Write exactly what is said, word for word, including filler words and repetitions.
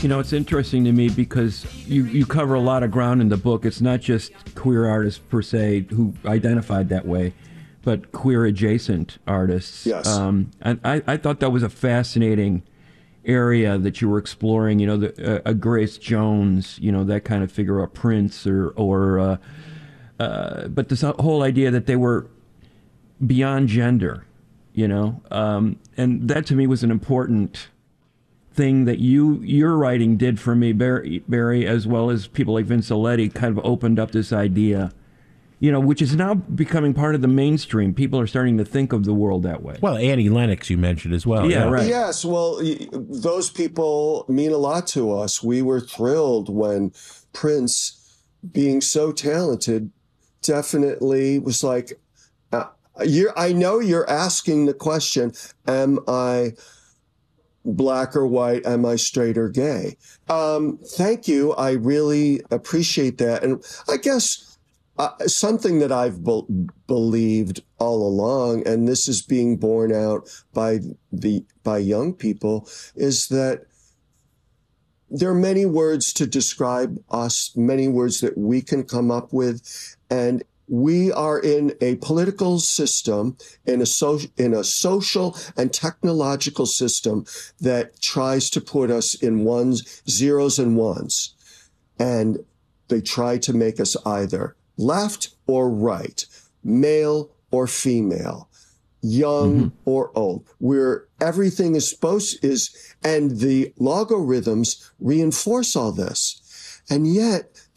You know, it's interesting to me because you, you cover a lot of ground in the book. It's not just queer artists per se who identified that way, but queer adjacent artists. Yes. Um, and I, I thought that was a fascinating area that you were exploring. You know, the, uh, a Grace Jones, you know, that kind of figure, a Prince, or or uh, uh, but this whole idea that they were beyond gender. You know, um, and that to me was an important thing that you your writing did for me, Barry, Barry, as well as people like Vince Aletti, kind of opened up this idea, you know, which is now becoming part of the mainstream. People are starting to think of the world that way. Well, Annie Lennox, you mentioned as well. Yeah, right. Yes, well, y- those people mean a lot to us. We were thrilled when Prince, being so talented, definitely was like, uh, you're, I know you're asking the question, am I black or white? Am I straight or gay? Um, thank you. I really appreciate that. And I guess uh, something that I've be- believed all along, and this is being borne out by the by young people, is that there are many words to describe us, many words that we can come up with, and we are in a political system, in a, so, in a social and technological system that tries to put us in ones, zeros and ones. And they try to make us either left or right, male or female, young mm-hmm. or old. Where everything is supposed is, and the logarithms reinforce all this. And yet